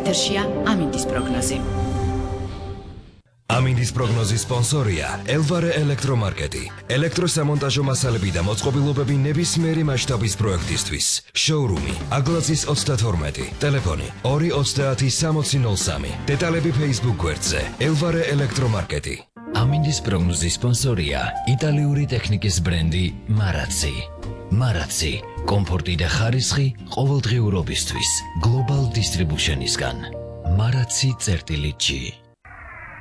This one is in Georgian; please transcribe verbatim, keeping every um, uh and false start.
ეთერშია ამინდის პროგნოზი. ამინდის პროგნოზის სპონსორია ელვარე ელექტრომარკეტი. ელექტროსამონტაჟო მასალები და მოწყობილობები ნებისმიერი მასშტაბის პროექტისთვის. შოურუმი აგლაძის ოცდათორმეტი, ტელეფონი ორი ოცდაათი სამოცი ნოლ სამი. დეტალები Facebook გვერდზე ელვარე ელექტრომარკეტი. ამინდის პროგნოზის სპონსორია იტალიური ტექნიკის ბრენდი მარაცი. მარაცი, კომფორტი და ხარისხი ყოველდღიურობისთვის. Global Distribution-ისგან. მარაცი წერტილი ჯი.